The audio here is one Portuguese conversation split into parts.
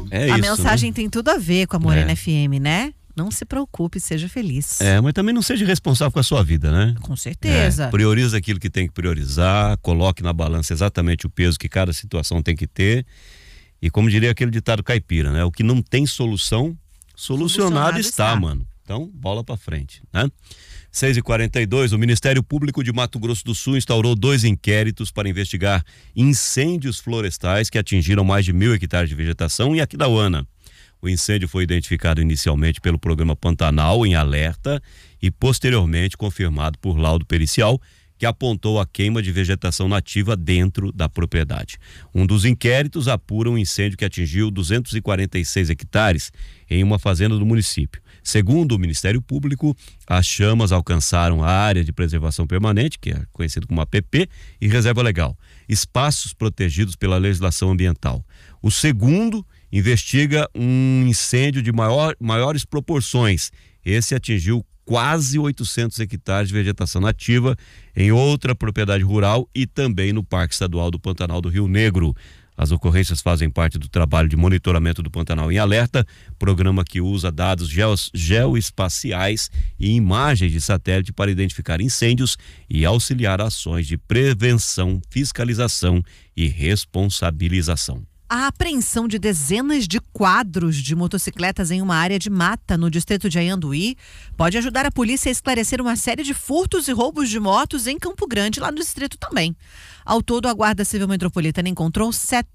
É A isso, mensagem né? tem tudo a ver com a Morena FM, né? Não se preocupe, seja feliz. Mas também não seja responsável com a sua vida, né? Com certeza. Prioriza aquilo que tem que priorizar, coloque na balança exatamente o peso que cada situação tem que ter. E como diria aquele ditado caipira, né? O que não tem solução, solucionado está, mano. Então, bola pra frente, né? 6h42, o Ministério Público de Mato Grosso do Sul instaurou 2 inquéritos para investigar incêndios florestais que atingiram mais de 1.000 hectares de vegetação em Aquidauana. O incêndio foi identificado inicialmente pelo programa Pantanal em alerta e posteriormente confirmado por laudo pericial que apontou a queima de vegetação nativa dentro da propriedade. Um dos inquéritos apura um incêndio que atingiu 246 hectares em uma fazenda do município. Segundo o Ministério Público, as chamas alcançaram a área de preservação permanente, que é conhecido como APP, e reserva legal, espaços protegidos pela legislação ambiental. O segundo investiga um incêndio de maiores proporções. Esse atingiu quase 800 hectares de vegetação nativa em outra propriedade rural e também no Parque Estadual do Pantanal do Rio Negro. As ocorrências fazem parte do trabalho de monitoramento do Pantanal em Alerta, programa que usa dados geoespaciais e imagens de satélite para identificar incêndios e auxiliar ações de prevenção, fiscalização e responsabilização. A apreensão de dezenas de quadros de motocicletas em uma área de mata no distrito de Anhanduí pode ajudar a polícia a esclarecer uma série de furtos e roubos de motos em Campo Grande, lá no distrito também. Ao todo, a Guarda Civil Metropolitana encontrou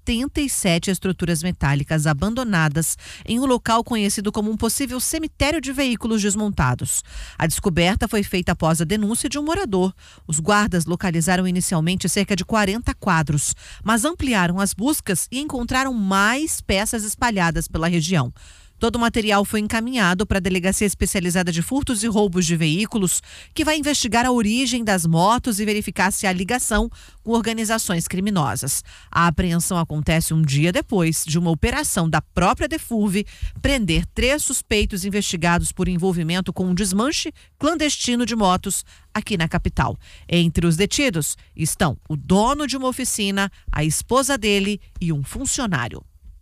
77 estruturas metálicas abandonadas em um local conhecido como um possível cemitério de veículos desmontados. A descoberta foi feita após a denúncia de um morador. Os guardas localizaram inicialmente cerca de 40 quadros, mas ampliaram as buscas e encontraram mais peças espalhadas pela região. Todo o material foi encaminhado para a Delegacia Especializada de Furtos e Roubos de Veículos, que vai investigar a origem das motos e verificar se há ligação com organizações criminosas. A apreensão acontece um dia depois de uma operação da própria Defurve prender 3 suspeitos investigados por envolvimento com um desmanche clandestino de motos aqui na capital. Entre os detidos estão o dono de uma oficina, a esposa dele e um funcionário.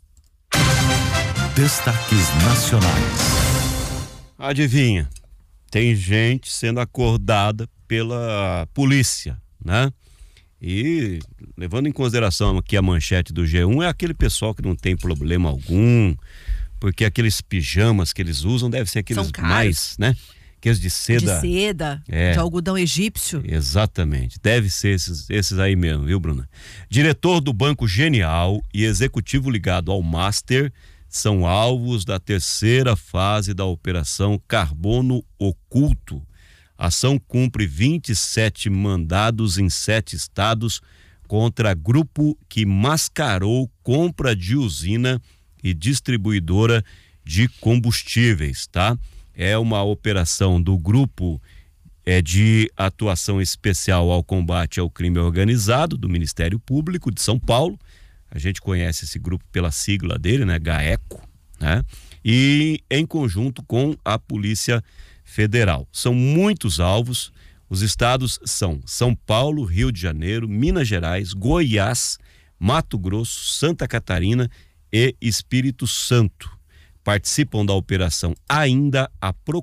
Destaques nacionais. Adivinha, tem gente sendo acordada pela polícia, né? E levando em consideração que a manchete do G1 é aquele pessoal que não tem problema algum, porque aqueles pijamas que eles usam devem ser aqueles mais, né? Aqueles de seda. De seda, de algodão egípcio. Exatamente, deve ser esses aí mesmo, viu, Bruna? Diretor do Banco Genial e executivo ligado ao Master são alvos da 3ª fase da Operação Carbono Oculto. A ação cumpre 27 mandados em 7 estados contra grupo que mascarou compra de usina e distribuidora de combustíveis, tá? É uma operação do grupo de atuação especial ao combate ao crime organizado do Ministério Público de São Paulo. A gente conhece esse grupo pela sigla dele, né? GAECO, né? E em conjunto com a Polícia Federal. São muitos alvos. Os estados são São Paulo, Rio de Janeiro, Minas Gerais, Goiás, Mato Grosso, Santa Catarina e Espírito Santo. Participam da operação ainda a